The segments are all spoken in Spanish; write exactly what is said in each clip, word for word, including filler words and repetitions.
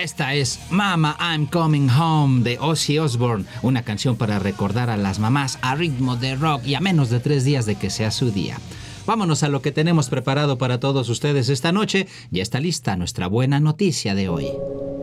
Esta es Mama I'm Coming Home de Ozzy Osbourne, una canción para recordar a las mamás a ritmo de rock y a menos de tres días de que sea su día. Vámonos a lo que tenemos preparado para todos ustedes esta noche. Ya está lista nuestra buena noticia de hoy.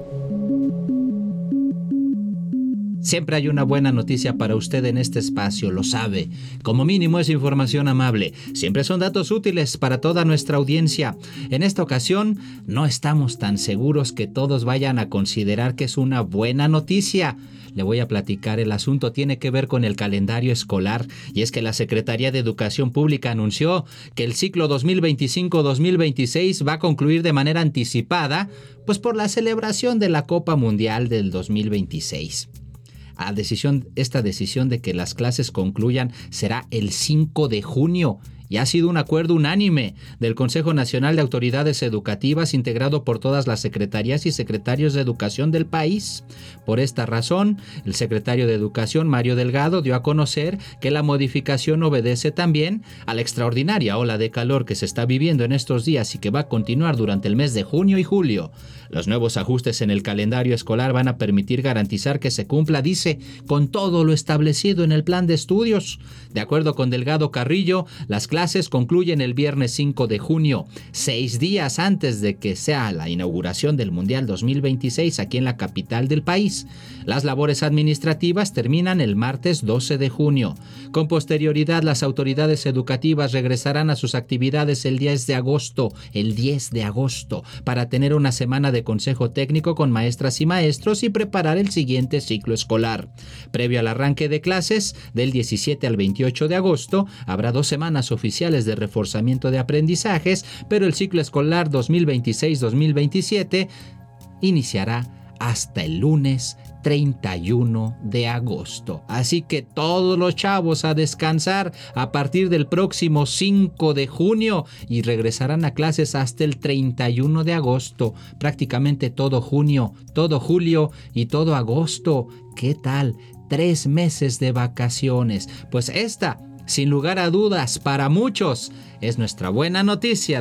Siempre hay una buena noticia para usted en este espacio, lo sabe. Como mínimo es información amable. Siempre son datos útiles para toda nuestra audiencia. En esta ocasión, no estamos tan seguros que todos vayan a considerar que es una buena noticia. Le voy a platicar, el asunto tiene que ver con el calendario escolar, y es que la Secretaría de Educación Pública anunció que el ciclo dos mil veinticinco dos mil veintiséis va a concluir de manera anticipada, pues por la celebración de la Copa Mundial del dos mil veintiséis. A decisión, esta decisión de que las clases concluyan será el cinco de junio y ha sido un acuerdo unánime del Consejo Nacional de Autoridades Educativas integrado por todas las secretarías y secretarios de educación del país. Por esta razón, el secretario de Educación, Mario Delgado, dio a conocer que la modificación obedece también a la extraordinaria ola de calor que se está viviendo en estos días y que va a continuar durante el mes de junio y julio. Los nuevos ajustes en el calendario escolar van a permitir garantizar que se cumpla, dice, con todo lo establecido en el plan de estudios. De acuerdo con Delgado Carrillo, las clases concluyen el viernes cinco de junio, seis días antes de que sea la inauguración del Mundial dos mil veintiséis aquí en la capital del país. Las labores administrativas terminan el martes doce de junio. Con posterioridad, las autoridades educativas regresarán a sus actividades el diez de agosto, el diez de agosto, para tener una semana de consejo técnico con maestras y maestros y preparar el siguiente ciclo escolar. Previo al arranque de clases, del diecisiete al veintiocho de agosto, habrá dos semanas oficiales de reforzamiento de aprendizajes, pero el ciclo escolar dos mil veintiséis dos mil veintisiete iniciará hasta el lunes treinta y uno de agosto. Así que todos los chavos a descansar a partir del próximo cinco de junio y regresarán a clases hasta el treinta y uno de agosto. Prácticamente todo junio, todo julio y todo agosto. ¿Qué tal? Tres meses de vacaciones. Pues esta, sin lugar a dudas, para muchos, es nuestra buena noticia.